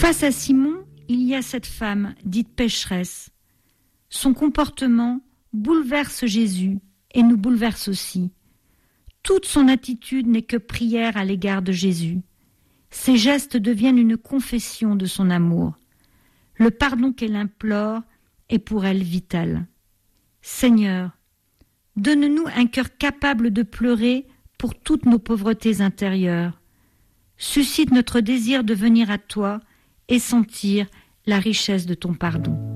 Face à Simon, il y a cette femme dite pécheresse. Son comportement bouleverse Jésus et nous bouleverse aussi. Toute son attitude n'est que prière à l'égard de Jésus. Ses gestes deviennent une confession de son amour. Le pardon qu'elle implore est pour elle vital. Seigneur, donne-nous un cœur capable de pleurer pour toutes nos pauvretés intérieures. Suscite notre désir de venir à toi et sentir la richesse de ton pardon.